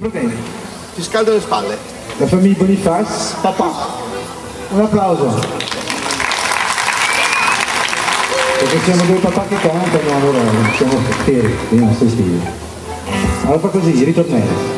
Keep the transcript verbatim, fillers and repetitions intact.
Va bene. Ti scaldo le spalle. La famiglia Bonifaz, papà. Un applauso. Perché siamo due papà che cantano, allora siamo fieri dei nostri stili. Allora fa così, ritornello.